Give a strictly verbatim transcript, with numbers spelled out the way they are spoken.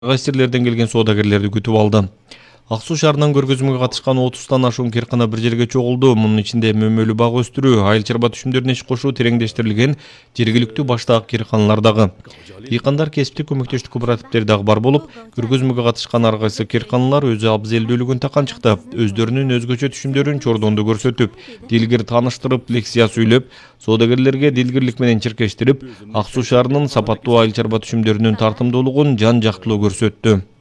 Кайсырлерден келген соодагерлерди күтүп алды. Ак Суу шаарынан көргөзмөгө катышкан отуздан ашуун кыйркана бир жерге чогулду. Мунун ичинде мөмөлүү бак өстүрүү, айыл чарба түшүмдөрүнө иш кошуу тереңдештирилген жергиликтүү баштаак кыйрканалар дагы. Дыйкандар кесиптик көмөктөштүк кооперативдери дагы бар болуп, көргөзмөгө катышкан ар кайсы кыйрканалар өзү абзелдүүлүгүн таканчыкта, өздөрүнүн өзгөчө түшүмдөрүн чордондо көрсөтүп, дилгир тааныштырып, лекция сүйлөп, соодагерлерге дилгирлик менен чиркештирип, Ак Суу шаарынын сапаттуу айыл чарба түшүмдөрүнүн тартымдуулугун жан жактылуу көрсөттү.